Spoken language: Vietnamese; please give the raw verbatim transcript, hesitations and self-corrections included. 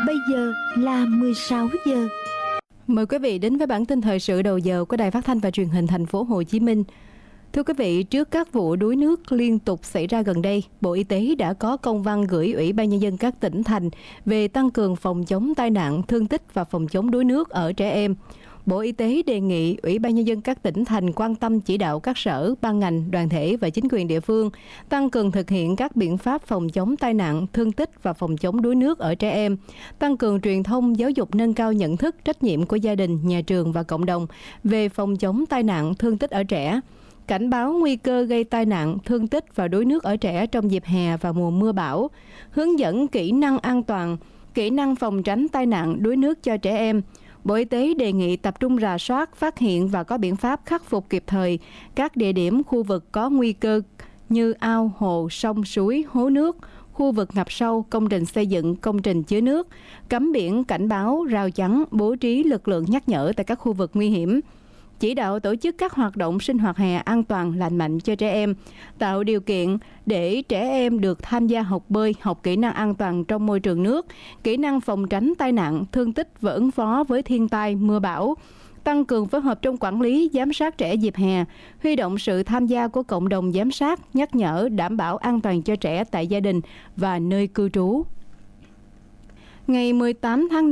Bây giờ là mười sáu giờ. Mời quý vị đến với bản tin thời sự đầu giờ của Đài Phát thanh và Truyền hình Thành phố Hồ Chí Minh. Thưa quý vị, trước các vụ đuối nước liên tục xảy ra gần đây, Bộ Y tế đã có công văn gửi Ủy ban Nhân dân các tỉnh thành về tăng cường phòng chống tai nạn, thương tích và phòng chống đuối nước ở trẻ em. Bộ Y tế đề nghị Ủy ban Nhân dân các tỉnh thành quan tâm chỉ đạo các sở, ban ngành, đoàn thể và chính quyền địa phương tăng cường thực hiện các biện pháp phòng chống tai nạn, thương tích và phòng chống đuối nước ở trẻ em, tăng cường truyền thông giáo dục nâng cao nhận thức, trách nhiệm của gia đình, nhà trường và cộng đồng về phòng chống tai nạn, thương tích ở trẻ, cảnh báo nguy cơ gây tai nạn, thương tích và đuối nước ở trẻ trong dịp hè và mùa mưa bão, hướng dẫn kỹ năng an toàn, kỹ năng phòng tránh tai nạn, đuối nước cho trẻ em. Bộ Y tế đề nghị tập trung rà soát, phát hiện và có biện pháp khắc phục kịp thời các địa điểm khu vực có nguy cơ như ao, hồ, sông, suối, hố nước, khu vực ngập sâu, công trình xây dựng, công trình chứa nước, cấm biển, cảnh báo, rào chắn, bố trí lực lượng nhắc nhở tại các khu vực nguy hiểm. Chỉ đạo tổ chức các hoạt động sinh hoạt hè an toàn, lành mạnh cho trẻ em, tạo điều kiện để trẻ em được tham gia học bơi, học kỹ năng an toàn trong môi trường nước, kỹ năng phòng tránh tai nạn, thương tích và ứng phó với thiên tai, mưa bão, tăng cường phối hợp trong quản lý, giám sát trẻ dịp hè, huy động sự tham gia của cộng đồng giám sát, nhắc nhở, đảm bảo an toàn cho trẻ tại gia đình và nơi cư trú. Ngày mười tám tháng năm,